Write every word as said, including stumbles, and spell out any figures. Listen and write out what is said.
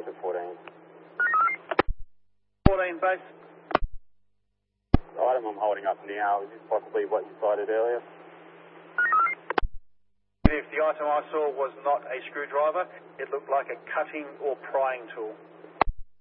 look at fourteen. fourteen base. The item I'm holding up now, is this possibly what you cited earlier? If the item I saw was not a screwdriver, it looked like a cutting or prying tool.